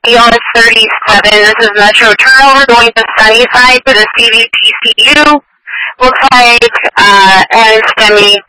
ER37, this is Metro Turnover going to Sunnyside to the CVPCU. Looks like Aaron Stemme